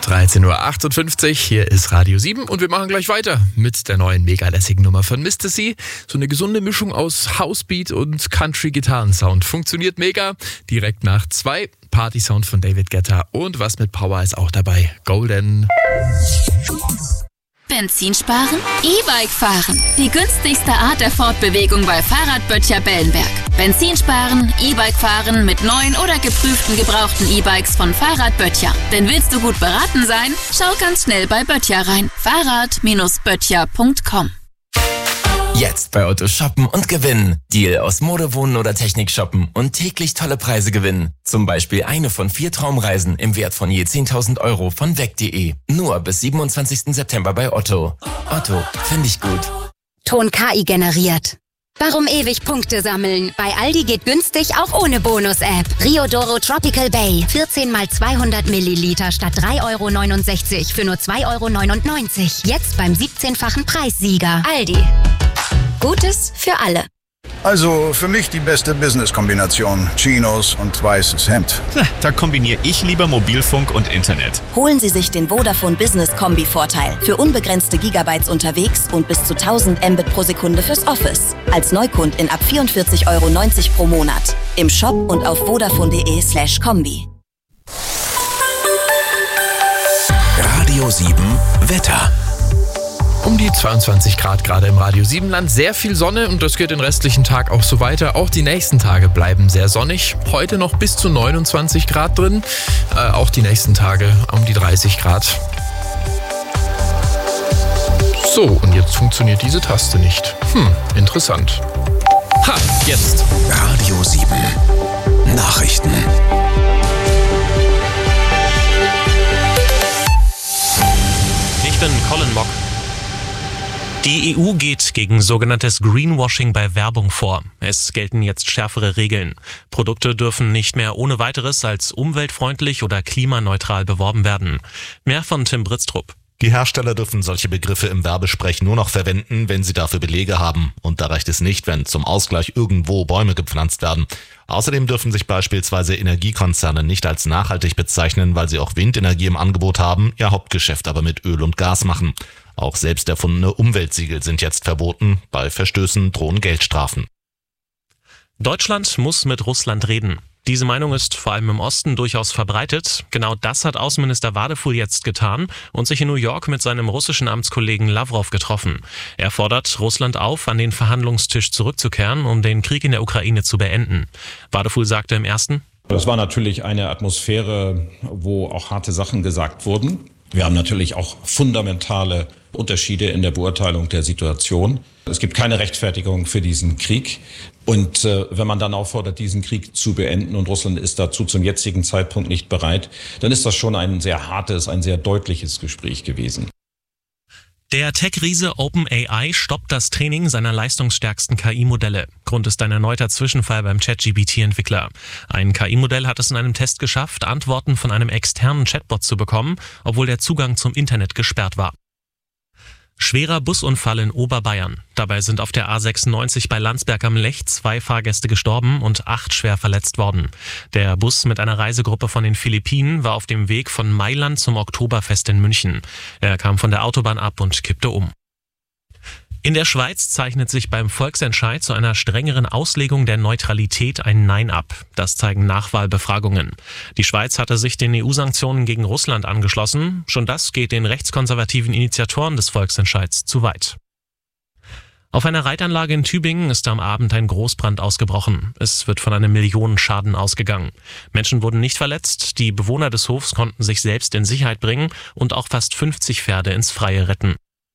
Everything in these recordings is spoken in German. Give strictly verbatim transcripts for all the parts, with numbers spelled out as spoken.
dreizehn Uhr achtundfünfzig, hier ist Radio sieben und wir machen gleich weiter mit der neuen mega lässigen Nummer von Mister C. So eine gesunde Mischung aus Housebeat und Country-Gitarrensound. Funktioniert mega. Direkt nach zwei, Party-Sound von David Guetta und was mit Power ist auch dabei. Golden. Benzin sparen? E-Bike fahren. Die günstigste Art der Fortbewegung bei Fahrradböttcher Bellenberg. Benzin sparen, E-Bike fahren mit neuen oder geprüften gebrauchten E-Bikes von Fahrradböttcher. Denn willst du gut beraten sein? Schau ganz schnell bei Böttcher rein. Fahrrad Böttcher punkt com. Jetzt bei Otto shoppen und gewinnen. Deal aus Mode, Wohnen oder Technik shoppen und täglich tolle Preise gewinnen. Zum Beispiel eine von vier Traumreisen im Wert von je zehntausend Euro von weg punkt de. Nur bis siebenundzwanzigsten September bei Otto. Otto, finde ich gut. Ton K I generiert. Warum ewig Punkte sammeln? Bei Aldi geht günstig auch ohne Bonus-App. Riodoro Tropical Bay. vierzehn mal zweihundert Milliliter statt drei Euro neunundsechzig für nur zwei Euro neunundneunzig. Jetzt beim siebzehnfachen Preissieger. Aldi. Gutes für alle. Also für mich die beste Business-Kombination. Chinos und weißes Hemd. Da kombiniere ich lieber Mobilfunk und Internet. Holen Sie sich den Vodafone Business Kombi-Vorteil. Für unbegrenzte Gigabytes unterwegs und bis zu tausend Mbit pro Sekunde fürs Office. Als Neukundin ab vierundvierzig Euro neunzig pro Monat. Im Shop und auf vodafone.de slash Kombi. Radio sieben Wetter. Um die zweiundzwanzig Grad gerade im Radio sieben Land, sehr viel Sonne und das geht den restlichen Tag auch so weiter. Auch die nächsten Tage bleiben sehr sonnig. Heute noch bis zu neunundzwanzig Grad drin, äh, auch die nächsten Tage um die dreißig Grad. So, und jetzt funktioniert diese Taste nicht. Hm, interessant. Ha, jetzt. Radio sieben Nachrichten. Ich bin Colin Mock. Die E U geht gegen sogenanntes Greenwashing bei Werbung vor. Es gelten jetzt schärfere Regeln. Produkte dürfen nicht mehr ohne weiteres als umweltfreundlich oder klimaneutral beworben werden. Mehr von Tim Britztrup. Die Hersteller dürfen solche Begriffe im Werbesprech nur noch verwenden, wenn sie dafür Belege haben. Und da reicht es nicht, wenn zum Ausgleich irgendwo Bäume gepflanzt werden. Außerdem dürfen sich beispielsweise Energiekonzerne nicht als nachhaltig bezeichnen, weil sie auch Windenergie im Angebot haben, ihr Hauptgeschäft aber mit Öl und Gas machen. Auch selbst erfundene Umweltsiegel sind jetzt verboten. Bei Verstößen drohen Geldstrafen. Deutschland muss mit Russland reden. Diese Meinung ist vor allem im Osten durchaus verbreitet. Genau das hat Außenminister Wadefuhl jetzt getan und sich in New York mit seinem russischen Amtskollegen Lavrov getroffen. Er fordert Russland auf, an den Verhandlungstisch zurückzukehren, um den Krieg in der Ukraine zu beenden. Wadefuhl sagte im ersten: Das war natürlich eine Atmosphäre, wo auch harte Sachen gesagt wurden. Wir haben natürlich auch fundamentale Unterschiede in der Beurteilung der Situation. Es gibt keine Rechtfertigung für diesen Krieg. Und äh, wenn man dann auffordert, diesen Krieg zu beenden und Russland ist dazu zum jetzigen Zeitpunkt nicht bereit, dann ist das schon ein sehr hartes, ein sehr deutliches Gespräch gewesen. Der Tech-Riese OpenAI stoppt das Training seiner leistungsstärksten K I-Modelle. Grund ist ein erneuter Zwischenfall beim ChatGPT-Entwickler. Ein K I-Modell hat es in einem Test geschafft, Antworten von einem externen Chatbot zu bekommen, obwohl der Zugang zum Internet gesperrt war. Schwerer Busunfall in Oberbayern. Dabei sind auf der A sechsundneunzig bei Landsberg am Lech zwei Fahrgäste gestorben und acht schwer verletzt worden. Der Bus mit einer Reisegruppe von den Philippinen war auf dem Weg von Mailand zum Oktoberfest in München. Er kam von der Autobahn ab und kippte um. In der Schweiz zeichnet sich beim Volksentscheid zu einer strengeren Auslegung der Neutralität ein Nein ab. Das zeigen Nachwahlbefragungen. Die Schweiz hatte sich den E U-Sanktionen gegen Russland angeschlossen. Schon das geht den rechtskonservativen Initiatoren des Volksentscheids zu weit. Auf einer Reitanlage in Tübingen ist am Abend ein Großbrand ausgebrochen. Es wird von einem Millionenschaden ausgegangen. Menschen wurden nicht verletzt, die Bewohner des Hofs konnten sich selbst in Sicherheit bringen und auch fast fünfzig Pferde ins Freie retten.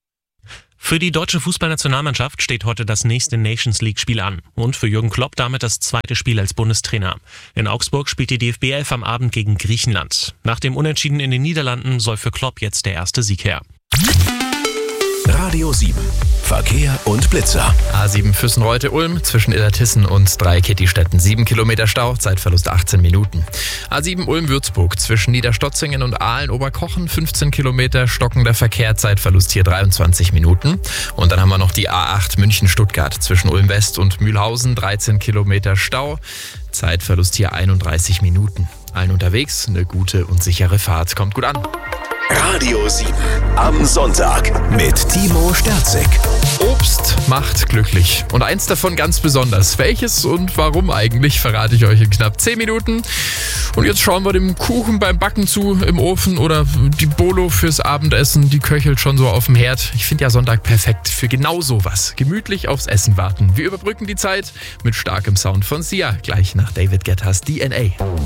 Für die deutsche Fußballnationalmannschaft steht heute das nächste Nations-League-Spiel an und für Jürgen Klopp damit das zweite Spiel als Bundestrainer. In Augsburg spielt die D F B elf am Abend gegen Griechenland. Nach dem Unentschieden in den Niederlanden soll für Klopp jetzt der erste Sieg her. Radio sieben. Verkehr und Blitzer. A sieben Füssen-Reute-Ulm zwischen Illertissen und Drei-Kitty-Städten. sieben Kilometer Stau, Zeitverlust achtzehn Minuten. A sieben Ulm-Würzburg zwischen Niederstotzingen und Aalen-Oberkochen. fünfzehn Kilometer stockender Verkehr, Zeitverlust hier dreiundzwanzig Minuten. Und dann haben wir noch die A acht München-Stuttgart zwischen Ulm-West und Mühlhausen. dreizehn Kilometer Stau, Zeitverlust hier einunddreißig Minuten. Allen unterwegs eine gute und sichere Fahrt. Kommt gut an. Radio sieben am Sonntag mit Timo Sterzig. Obst macht glücklich. Und eins davon ganz besonders. Welches und warum eigentlich, verrate ich euch in knapp zehn Minuten. Und jetzt schauen wir dem Kuchen beim Backen zu im Ofen oder die Bolo fürs Abendessen. Die köchelt schon so auf dem Herd. Ich finde ja Sonntag perfekt für genau sowas. Gemütlich aufs Essen warten. Wir überbrücken die Zeit mit starkem Sound von Sia. Gleich nach David Guettas D N A.